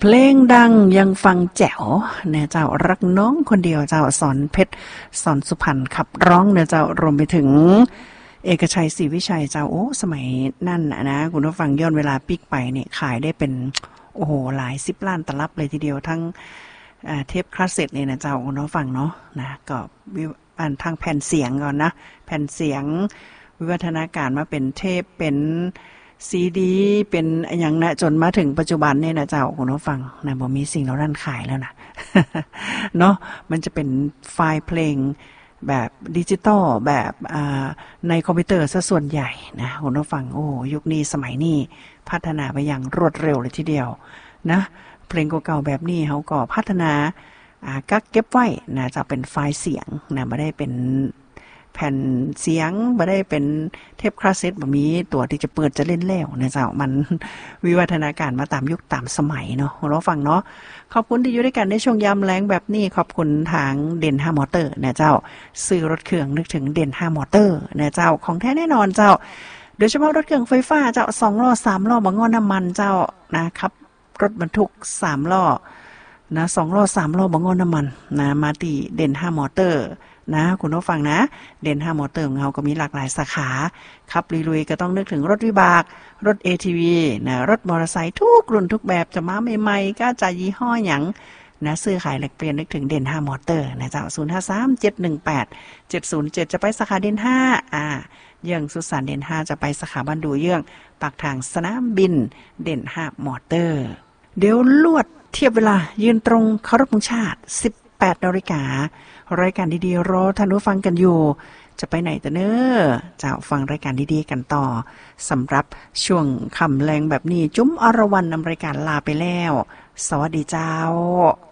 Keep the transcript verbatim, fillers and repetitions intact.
เพลงดังยังฟังแจ๋วเนี่ยเจ้ารักน้องคนเดียวเจ้าสอนเพชรสอนสุพรรณขับร้องเนี่ยเจ้ารวมไปถึงเอกชัยศรีวิชัยเจ้าโอ้สมัยนั่นนะนะคุณผู้ฟังย้อนเวลาปิกไปเนี่ยขายได้เป็นโอ้โหหลายสิบล้านตลับเลยทีเดียวทั้งเทปคาสเซ็ตเนี่ยนะเจ้าคุณผู้ฟังเนาะนะก็อันทางแผ่นเสียงก่อนนะแผ่นเสียงวิวัฒนาการมาเป็นเทปเป็นซีดีเป็นอย่างนะจนมาถึงปัจจุบันเนี่ยนะเจ้าคุณผู้ฟังนะบ่มีสิ่งเหล่านั้นขายแล้วนะ เนาะมันจะเป็นไฟล์เพลงแบบดิจิตอลแบบในคอมพิวเตอร์ซะส่วนใหญ่นะคุณผู้ฟังโอ้ยุคนี้สมัยนี้พัฒนาไปอย่างรวดเร็วเลยทีเดียวนะเพลงเก่าๆแบบนี้เขาก็พัฒนากักเก็บไว้นะจะเป็นไฟล์เสียงนะไม่ได้เป็นแผ่นเสียงไม่ได้เป็นเทปคาสเซ็ตแบบนี้ตัวที่จะเปิดจะเล่นแล้วนะเจ้ามันวิวัฒนาการมาตามยุคตามสมัยเนาะเราฟังเนาะขอบคุณที่อยู่ด้วยกันในช่วงยามแล้งแบบนี้ขอบคุณทางเด่นห้ามอเตอร์นะเจ้าซื้อรถเครื่องนึกถึงเด่นห้ามอเตอร์นะเจ้าของแท้แน่นอนเจ้าโดยเฉพาะรถเครื่องไฟฟ้าเจ้าสองล้อสามล้อบางง้อน้ำมันเจ้านะครับรถบรรทุกสามล้อนะสองล้อสามล้อบางง้อน้ำมันนะมาตีเด่นห้ามอเตอร์นะคุณผู้ฟังนะเด่นห้ามอเตอร์ของเราก็มีหลากหลายสาขาขับลุยๆก็ต้องนึกถึงรถวิบากรถ เอ ที วี นะรถมอเตอร์ไซค์ทุกรุ่นทุกแบบจะมาใหม่ๆก็จะยี่ห้อหยังนะซื้อขายแลกเปลี่ยนนึกถึงเด่นห้ามอเตอร์นะเจ้าศูนย์ ห้า สาม เจ็ด หนึ่ง แปด เจ็ด ศูนย์ เจ็ดจะไปสาขาเด่นห้าอ่าเยื่องสุสานเด่นห้าจะไปสาขาบ้านดูเยื่องปากทางสนามบินเด่นห้ามอเตอร์เดี๋ยวลวดเทียบเวลายืนตรงเคารพธงชาติ สิบแปดนาฬิการายการดีๆรอท่านผู้ฟังกันอยู่จะไปไหนแต่เนอจะฟังรายการดีๆกันต่อสำหรับช่วงค่ำแรงแบบนี้จุ้มอรวรรณนำรายการลาไปแล้วสวัสดีเจ้า